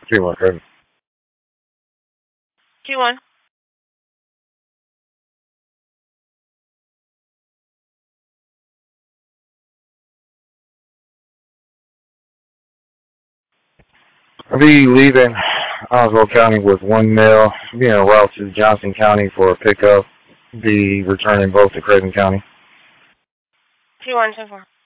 T1, Craven. T1. I'll be leaving Oswald County with 1 male, being en route to Johnson County for a pickup. Be returning both to Craven County. T1, 10-4.